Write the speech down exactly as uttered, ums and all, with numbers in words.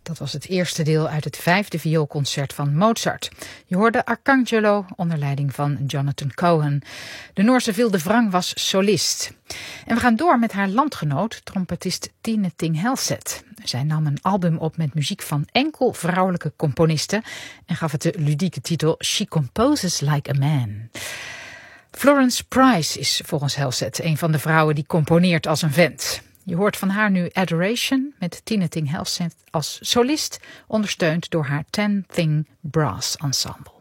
Dat was het eerste deel uit het vijfde vioolconcert van Mozart. Je hoorde Arcangelo onder leiding van Jonathan Cohen. De Noorse Vilde Vrang was solist. En we gaan door met haar landgenoot, trompetist Tine Thing Helseth. Zij nam een album op met muziek van enkel vrouwelijke componisten en gaf het de ludieke titel She Composes Like a Man. Florence Price is volgens Helseth een van de vrouwen die componeert als een vent. Je hoort van haar nu Adoration met Tine Thing Helseth als solist, ondersteund door haar Ten Thing Brass Ensemble.